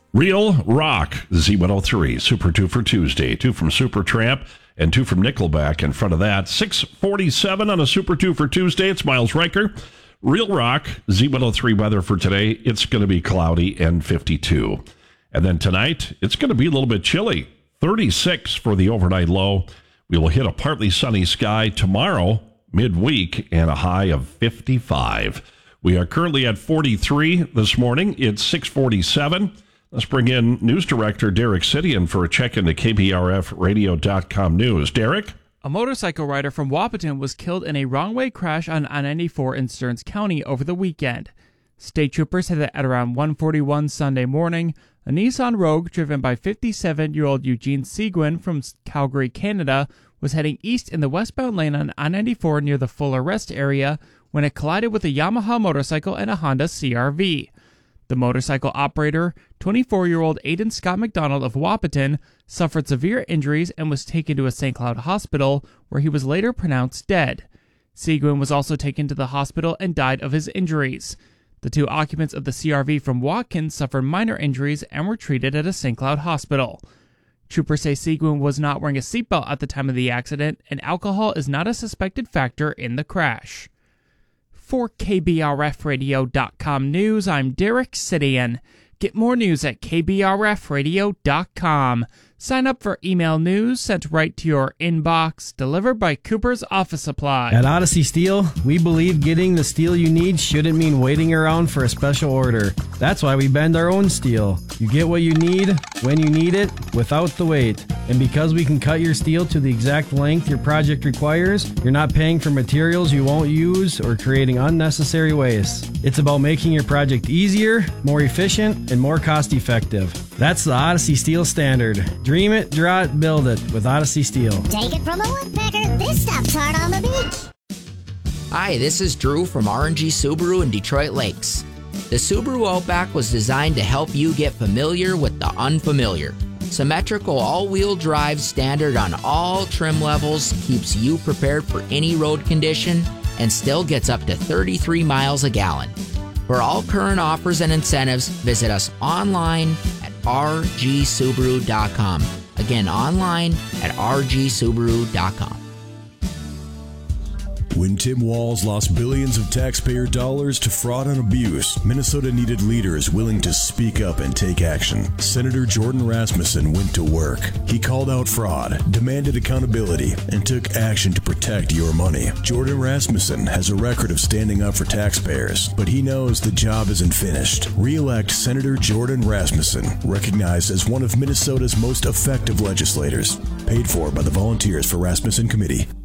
Real Rock, Z103, Super 2 for Tuesday. 2 from Supertramp and 2 from Nickelback in front of that. 6:47 on a Super 2 for Tuesday. It's Miles Riker. Real Rock, Z103 weather for today. It's going to be cloudy and 52. And then tonight, it's going to be a little bit chilly. 36 for the overnight low. We will hit a partly sunny sky tomorrow, midweek, and a high of 55. We are currently at 43 this morning. It's 6:47. Let's bring in News Director Derek Sidian for a check into KBRFradio.com news. Derek? A motorcycle rider from Wahpeton was killed in a wrong-way crash on I-94 in Stearns County over the weekend. State troopers said that at around 1:41 Sunday morning, a Nissan Rogue driven by 57-year-old Eugene Seguin from Calgary, Canada, was heading east in the westbound lane on I-94 near the Fuller Rest area when it collided with a Yamaha motorcycle and a Honda CR-V. The motorcycle operator, 24-year-old Aidan Scott McDonald of Wahpeton, suffered severe injuries and was taken to a St. Cloud hospital, where he was later pronounced dead. Seguin was also taken to the hospital and died of his injuries. The two occupants of the CR-V from Watkins suffered minor injuries and were treated at a St. Cloud hospital. Troopers say Seguin was not wearing a seatbelt at the time of the accident, and alcohol is not a suspected factor in the crash. For KBRFradio.com news, I'm Derek Sidian. Get more news at KBRFradio.com. Sign up for email news sent right to your inbox, delivered by Cooper's Office Supply. At Odyssey Steel, we believe getting the steel you need shouldn't mean waiting around for a special order. That's why we bend our own steel. You get what you need, when you need it, without the wait. And because we can cut your steel to the exact length your project requires, you're not paying for materials you won't use or creating unnecessary waste. It's about making your project easier, more efficient, and more cost-effective. That's the Odyssey Steel standard. Dream it, draw it, build it with Odyssey Steel. Take it from a woodpecker. This stuff's hard on the beach. Hi, this is Drew from R&G Subaru in Detroit Lakes. The Subaru Outback was designed to help you get familiar with the unfamiliar. Symmetrical all-wheel drive standard on all trim levels keeps you prepared for any road condition and still gets up to 33 miles a gallon. For all current offers and incentives, visit us online at rgsubaru.com. Again, online at rgsubaru.com. When Tim Walz lost billions of taxpayer dollars to fraud and abuse, Minnesota needed leaders willing to speak up and take action. Senator Jordan Rasmussen went to work. He called out fraud, demanded accountability, and took action to protect your money. Jordan Rasmussen has a record of standing up for taxpayers, but he knows the job isn't finished. Re-elect Senator Jordan Rasmussen, recognized as one of Minnesota's most effective legislators. Paid for by the Volunteers for Rasmussen Committee.